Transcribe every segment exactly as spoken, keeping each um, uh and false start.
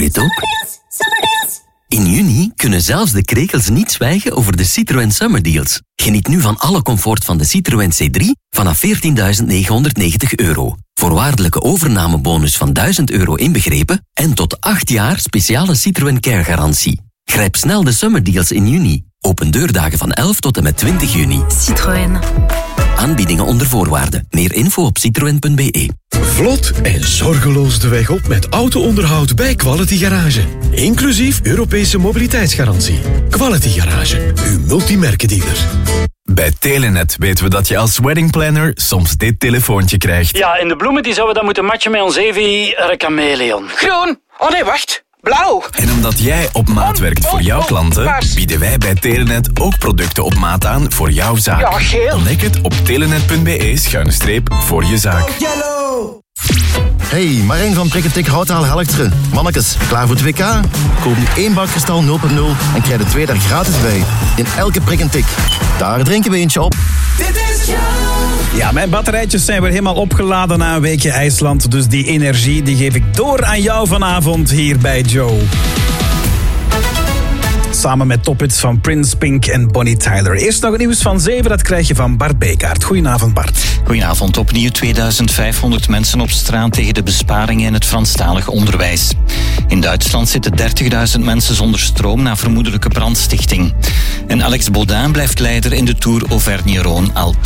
je het ook? In juni kunnen zelfs de krekels niet zwijgen over de Citroën Summer Deals. Geniet nu van alle comfort van de Citroën C drie vanaf veertienduizend negenhonderdnegentig euro. Voorwaardelijke overnamebonus van duizend euro inbegrepen en tot acht jaar speciale Citroën Care garantie. Grijp snel de Summer Deals in juni. Open deurdagen van elf tot en met twintig juni. Citroën. Aanbiedingen onder voorwaarden. Meer info op citroen punt b e. Vlot en zorgeloos de weg op met auto-onderhoud bij Quality Garage. Inclusief Europese mobiliteitsgarantie. Quality Garage, uw multimerkendealer. Bij Telenet weten we dat je als weddingplanner soms dit telefoontje krijgt. Ja, en de bloemen die zouden dan moeten matchen met ons Evi Chameleon. Groen. Oh nee, wacht. Blauw. En omdat jij op maat werkt voor jouw klanten, bieden wij bij Telenet ook producten op maat aan voor jouw zaak. Ja, geel. Ontdek het op telenet punt b e schuine streep voor je zaak. Hey, Marijn van Prikketik Houtaal Helkteren. Mannekes, klaar voor het W K? Koop nu één bak kristal nul punt nul en krijg er twee daar gratis bij. In elke prik en tik. Daar drinken we eentje op. Ja, mijn batterijtjes zijn weer helemaal opgeladen na een weekje IJsland. Dus die energie die geef ik door aan jou vanavond hier bij Joe. Samen met tophits van Prince, Pink en Bonnie Tyler. Eerst nog het nieuws van zeven, dat krijg je van Bart Bekaert. Goedenavond, Bart. Goedenavond. Opnieuw tweeduizend vijfhonderd mensen op straat tegen de besparingen in het Franstalig onderwijs. In Duitsland zitten dertigduizend mensen zonder stroom na vermoedelijke brandstichting. En Alex Baudin blijft leider in de Tour Auvergne-Rhône-Alpes.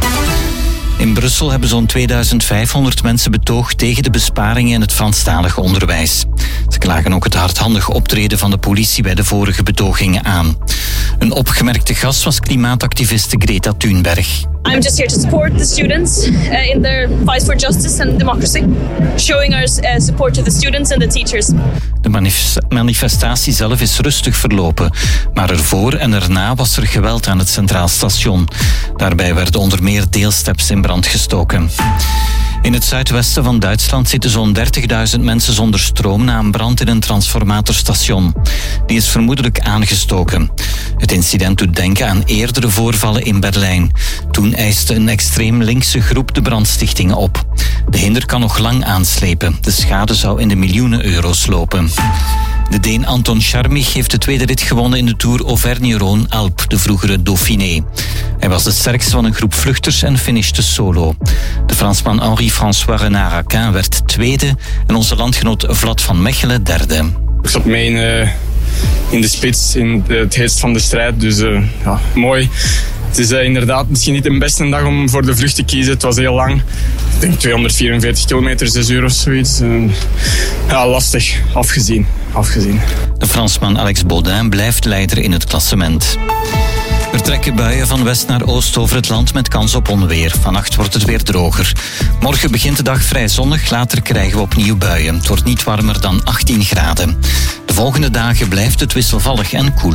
In Brussel hebben zo'n tweeduizend vijfhonderd mensen betoogd tegen de besparingen in het Franstalig onderwijs. Ze klagen ook het hardhandig optreden van de politie bij de vorige betogingen aan. Een opgemerkte gast was klimaatactiviste Greta Thunberg. I'm just here to support the students uh, in their fight for justice and democracy, showing our uh, support to the students and the teachers. De manif- manifestatie zelf is rustig verlopen, maar ervoor en erna was er geweld aan het Centraal Station. Daarbij werden onder meer deelsteps in brand gestoken. In het zuidwesten van Duitsland zitten zo'n dertigduizend mensen zonder stroom na een brand in een transformatorstation. Die is vermoedelijk aangestoken. Het incident doet denken aan eerdere voorvallen in Berlijn. Toen eiste een extreem linkse groep de brandstichtingen op. De hinder kan nog lang aanslepen. De schade zou in de miljoenen euro's lopen. De Deen Anton Charmich heeft de tweede rit gewonnen in de Tour Auvergne-Rhône-Alpes, de vroegere Dauphiné. Hij was de sterkste van een groep vluchters en finishte solo. De Fransman Henri-François Renard-Raquin werd tweede en onze landgenoot Vlad van Mechelen derde. Ik zat mee in, uh, in de spits, in de, het heetst van de strijd, dus uh, ja, mooi. Het is uh, inderdaad misschien niet de beste dag om voor de vlucht te kiezen. Het was heel lang. Ik denk tweehonderdvierenveertig kilometer, zes uur of zoiets. Uh, ja, lastig. Afgezien. Afgezien. De Fransman Alex Baudin blijft leider in het klassement. Er trekken buien van west naar oost over het land met kans op onweer. Vannacht wordt het weer droger. Morgen begint de dag vrij zonnig, later krijgen we opnieuw buien. Het wordt niet warmer dan achttien graden. De volgende dagen blijft het wisselvallig en koel.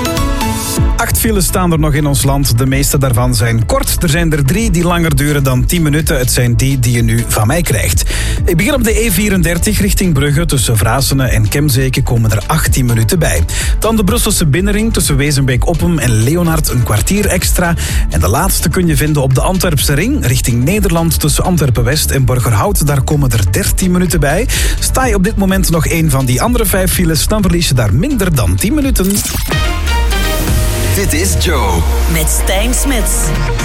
Acht files staan er nog in ons land. De meeste daarvan zijn kort. Er zijn er drie die langer duren dan tien minuten. Het zijn die die je nu van mij krijgt. Ik begin op de E vierendertig richting Brugge. Tussen Vrasene en Kemzeke komen er achttien minuten bij. Dan de Brusselse binnenring tussen Wezenbeek-Oppem en Leonard een kwartier extra. En de laatste kun je vinden op de Antwerpse ring richting Nederland tussen Antwerpen-West en Borgerhout. Daar komen er dertien minuten bij. Sta je op dit moment nog een van die andere vijf files, dan verlies je daar minder dan tien minuten. Dit is Joe. Met Stijn Smits.